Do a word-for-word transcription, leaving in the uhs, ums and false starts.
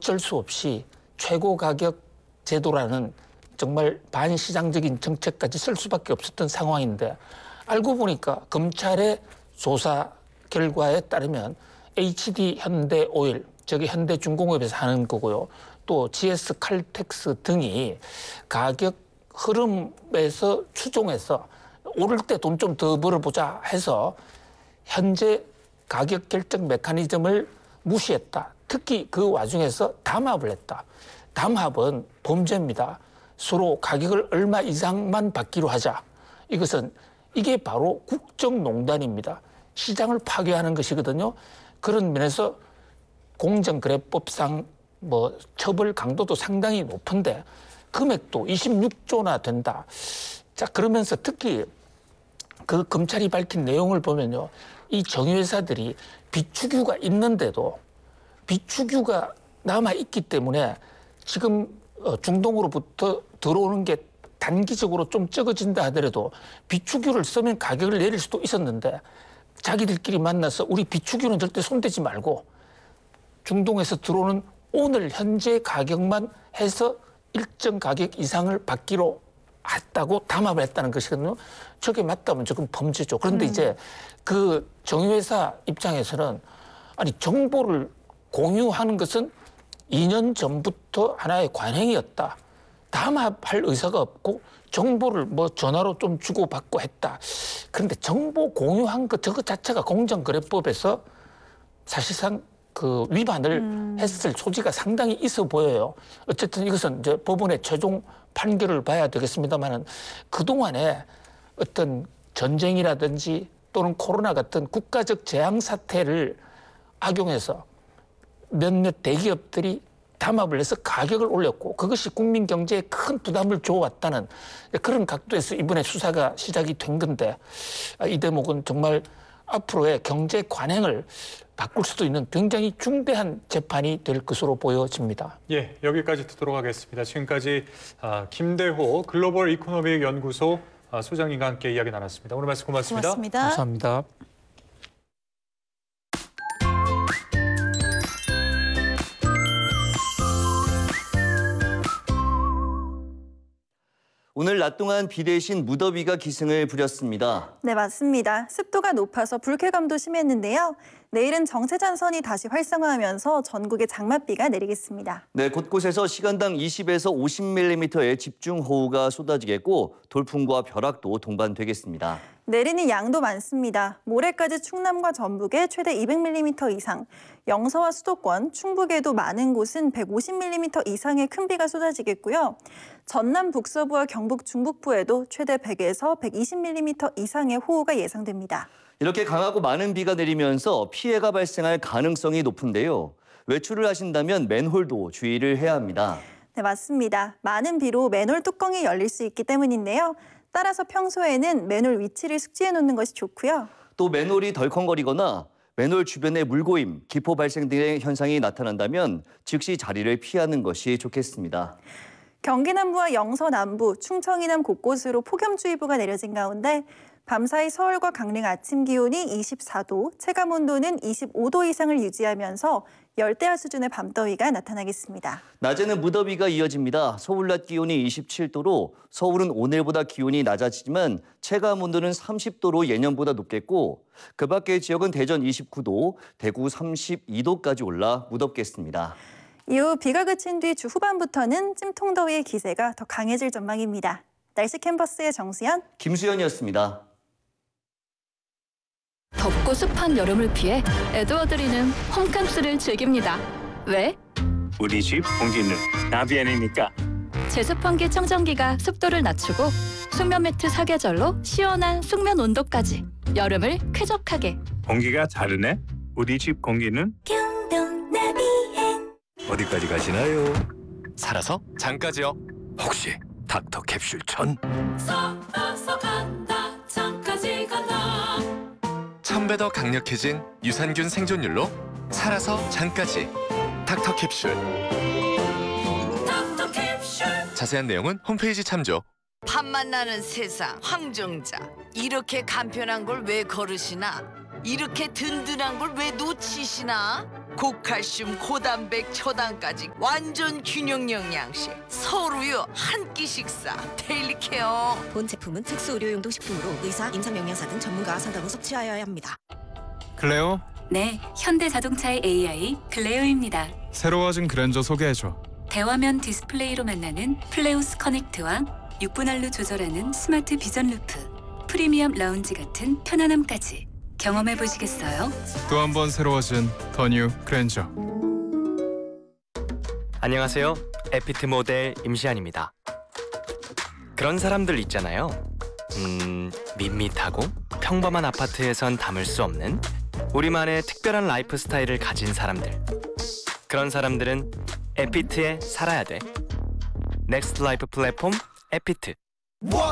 어쩔 수 없이 최고 가격 제도라는 정말 반시장적인 정책까지 쓸 수밖에 없었던 상황인데 알고 보니까 검찰의 조사 결과에 따르면 에이치디 현대오일, 저기 현대중공업에서 하는 거고요. 또 지에스 칼텍스 등이 가격 흐름에서 추종해서 오를 때 돈 좀 더 벌어보자 해서 현재 가격 결정 메커니즘을 무시했다. 특히 그 와중에서 담합을 했다. 담합은 범죄입니다. 서로 가격을 얼마 이상만 받기로 하자. 이것은 이게 바로 국정농단입니다. 시장을 파괴하는 것이거든요. 그런 면에서 공정거래법상 뭐 처벌 강도도 상당히 높은데 금액도 이십육조나 된다. 자, 그러면서 특히 그 검찰이 밝힌 내용을 보면요. 이 정유회사들이 비축유가 있는데도 비축유가 남아있기 때문에 지금 중동으로부터 들어오는 게 단기적으로 좀 적어진다 하더라도 비축유를 쓰면 가격을 내릴 수도 있었는데 자기들끼리 만나서 우리 비축유는 절대 손대지 말고 중동에서 들어오는 오늘 현재 가격만 해서 일정 가격 이상을 받기로 했다고 담합을 했다는 것이거든요. 저게 맞다면 저건 범죄죠. 그런데 음. 이제 그 정유회사 입장에서는 아니 정보를 공유하는 것은 이 년 전부터 하나의 관행이었다. 담합할 의사가 없고 정보를 뭐 전화로 좀 주고받고 했다. 그런데 정보 공유한 것 저것 자체가 공정거래법에서 사실상 그 위반을 음. 했을 소지가 상당히 있어 보여요. 어쨌든 이것은 이제 법원의 최종 판결을 봐야 되겠습니다만은 그동안에 어떤 전쟁이라든지 또는 코로나 같은 국가적 재앙 사태를 악용해서 몇몇 대기업들이 담합을 해서 가격을 올렸고 그것이 국민 경제에 큰 부담을 줘왔다는 그런 각도에서 이번에 수사가 시작이 된 건데 이 대목은 정말 앞으로의 경제 관행을 바꿀 수도 있는 굉장히 중대한 재판이 될 것으로 보여집니다. 예, 여기까지 듣도록 하겠습니다. 지금까지 김대호 글로벌 이코노믹 연구소 소장님과 함께 이야기 나눴습니다. 오늘 말씀 고맙습니다. 고맙습니다. 감사합니다. 오늘 낮 동안 비 대신 무더위가 기승을 부렸습니다. 네, 맞습니다. 습도가 높아서 불쾌감도 심했는데요. 내일은 정체전선이 다시 활성화하면서 전국에 장맛비가 내리겠습니다. 네, 곳곳에서 시간당 이십에서 오십 밀리미터의 집중호우가 쏟아지겠고 돌풍과 벼락도 동반되겠습니다. 내리는 양도 많습니다. 모레까지 충남과 전북에 최대 이백 밀리미터 이상, 영서와 수도권, 충북에도 많은 곳은 백오십 밀리미터 이상의 큰 비가 쏟아지겠고요. 전남 북서부와 경북 중북부에도 최대 백에서 백이십 밀리미터 이상의 호우가 예상됩니다. 이렇게 강하고 많은 비가 내리면서 피해가 발생할 가능성이 높은데요. 외출을 하신다면 맨홀도 주의를 해야 합니다. 네, 맞습니다. 많은 비로 맨홀 뚜껑이 열릴 수 있기 때문인데요. 따라서 평소에는 맨홀 위치를 숙지해 놓는 것이 좋고요. 또 맨홀이 덜컹거리거나 맨홀 주변에 물고임, 기포 발생 등의 현상이 나타난다면 즉시 자리를 피하는 것이 좋겠습니다. 경기 남부와 영서 남부, 충청 이남 곳곳으로 폭염주의보가 내려진 가운데 밤사이 서울과 강릉 아침 기온이 이십사도, 체감 온도는 이십오도 이상을 유지하면서 열대야 수준의 밤더위가 나타나겠습니다. 낮에는 무더위가 이어집니다. 서울 낮 기온이 이십칠도로 서울은 오늘보다 기온이 낮아지지만 체감 온도는 삼십도로 예년보다 높겠고 그 밖의 지역은 대전 이십구도, 대구 삼십이도까지 올라 무덥겠습니다. 이후 비가 그친 뒤 주 후반부터는 찜통더위의 기세가 더 강해질 전망입니다. 날씨 캔버스의 정수연, 김수연이었습니다. 덥고 습한 여름을 피해 에드워드리는 홈캠스를 즐깁니다. 왜? 우리 집 공기는 나비안이니까. 제습환기 청정기가 습도를 낮추고 숙면 매트 사계절로 시원한 숙면 온도까지 여름을 쾌적하게. 공기가 다르네. 우리 집 공기는 경동 나비엔. 어디까지 가시나요? 살아서 장까지요. 혹시 닥터 캡슐 천? 살아서 간다 장까지 간다. 천 배 더 강력해진 유산균 생존율로 살아서 장까지. 닥터 캡슐. 닥터 캡슐. 자세한 내용은 홈페이지 참조. 팝만 나는 세상 황정자. 이렇게 간편한 걸 왜 거르시나? 이렇게 든든한 걸 왜 놓치시나? 고칼슘, 고단백, 초당까지 완전 균형 영양식. 서울우유 한 끼 식사. 데일리 케어. 본 제품은 특수 의료용도 식품으로 의사, 임상영양사 등 전문가와 상담 후 섭취하여야 합니다. 클레오, 네, 현대자동차의 에이아이 클레오입니다. 새로워진 그랜저 소개해줘. 대화면 디스플레이로 만나는 플레오스 커넥트와 육 분할로 조절하는 스마트 비전 루프, 프리미엄 라운지 같은 편안함까지 경험해 보시겠어요? 또 한 번 새로워진 더 뉴 그랜저. 안녕하세요. 에피트 모델 임시안입니다. 그런 사람들 있잖아요. 음, 밋밋하고 평범한 아파트에선 담을 수 없는 우리만의 특별한 라이프 스타일을 가진 사람들. 그런 사람들은 에피트에 살아야 돼. 넥스트 라이프 플랫폼 에피트.